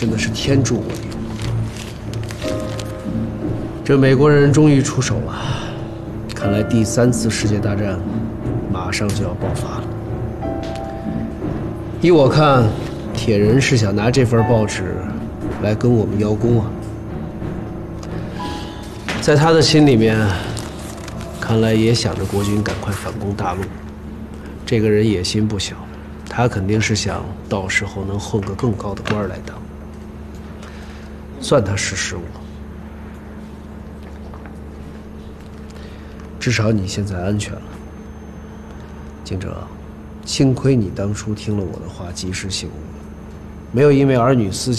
真的是天助我也。这美国人终于出手了，看来第3次世界大战马上就要爆发了。依我看，铁人是想拿这份报纸来跟我们邀功啊。在他的心里面，看来也想着国军赶快反攻大陆。这个人野心不小，他肯定是想到时候能混个更高的官来当，算他识时务。至少你现在安全了，景哲，幸亏你当初听了我的话，及时醒悟，没有因为儿女私情